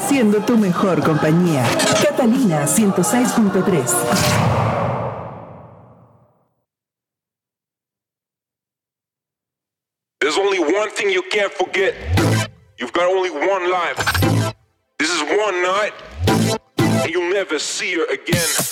siendo tu mejor compañía. Catalina 106.3. There's only one thing you can't forget. You've got only one life. This is one night, and you'll never see her again.